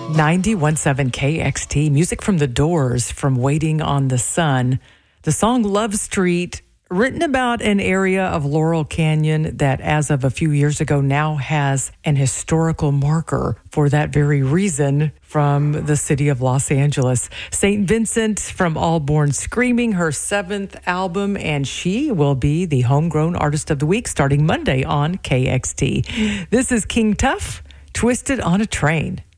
91.7 KXT, music from The Doors, from Waiting on the Sun. The song Love Street, written about an area of Laurel Canyon that, as of a few years ago, now has an historical marker for that very reason from the city of Los Angeles. St. Vincent from All Born Screaming, her 7th album, and she will be the Homegrown Artist of the Week starting Monday on KXT. This is King Tuff, Twisted on a Train.